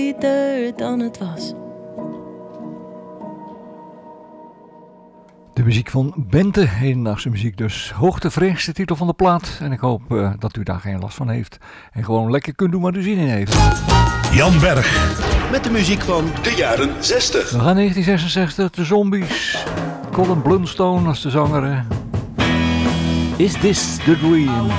beter dan het was. De muziek van Bente, hedendaagse muziek dus. Hoogtevrees, de titel van de plaat. En ik hoop dat u daar geen last van heeft. En gewoon lekker kunt doen waar u zin in heeft. Jan Berg. Met de muziek van de jaren 60. We gaan 1966, de Zombies. Colin Blunstone als de zanger. Is This the Dream?